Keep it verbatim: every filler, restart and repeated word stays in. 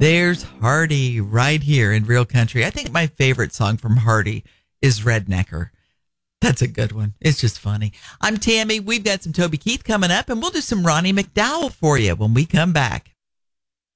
There's Hardy right here in Real Country. I think my favorite song from Hardy is Rednecker. That's a good one. It's just funny. I'm Tammy. We've got some Toby Keith coming up, and we'll do some Ronnie McDowell for you when we come back.